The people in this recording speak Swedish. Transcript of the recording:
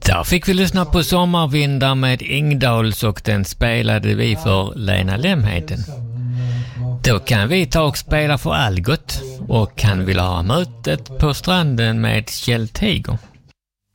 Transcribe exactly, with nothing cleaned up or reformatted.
Där fick vi lyssna på Sommarvindar med Ingdals och den spelade vi för Lena Lemheden. Då kan vi ta och spela för Algot och kan vilja ha mötet på stranden med Kjell Tiger.